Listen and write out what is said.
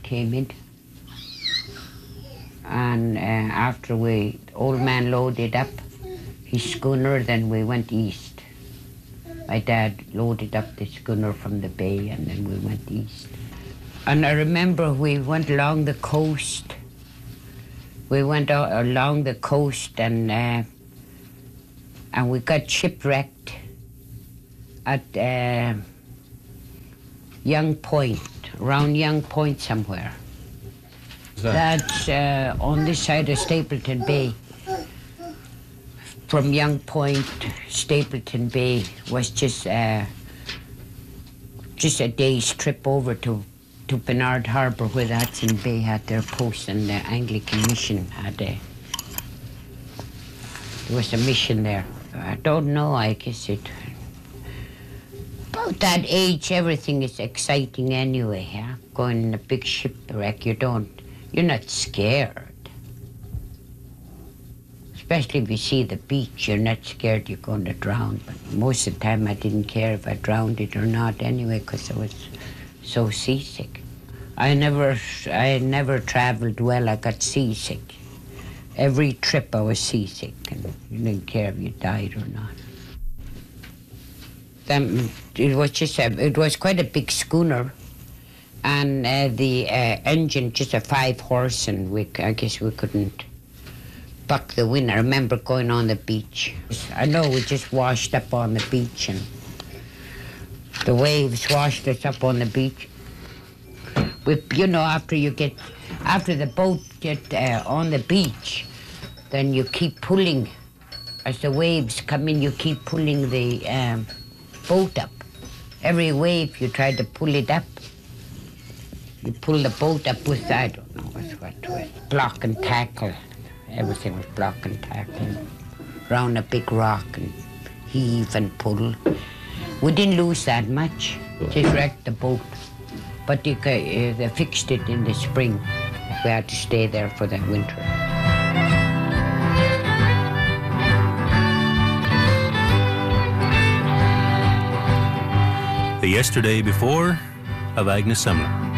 came in. And after old man loaded up his schooner, then we went east. My dad loaded up the schooner from the bay, and then we went east. And I remember we went along the coast. We went along the coast, and we got shipwrecked at Young Point, around Young Point somewhere. That's on this side of Stapleton Bay. From Young Point, Stapleton Bay was just a day's trip over to Bernard Harbour, where the Hudson Bay had their post, and the Anglican mission had there was a mission there. I don't know, I guess about that age, everything is exciting anyway, yeah? Going in a big shipwreck, you're not scared. Especially if you see the beach, you're not scared you're going to drown. But most of the time I didn't care if I drowned it or not anyway, because I was so seasick. I never traveled well, I got seasick. Every trip I was seasick, and you didn't care if you died or not. It was quite a big schooner, and the engine just a 5-horse, and I guess we couldn't buck the wind. I remember going on the beach. I know we just washed up on the beach, and the waves washed us up on the beach. After the boat get on the beach, then you keep pulling. As the waves come in, you keep pulling the boat up. Every wave, you try to pull it up. You pull the boat up with, I don't know what it was, block and tackle. Everything was block and tackle. Round a big rock and heave and pull. We didn't lose that much. Just wrecked the boat. But they fixed it in the spring. We had to stay there for the winter. The Yesterday Before of Agnes Sumner.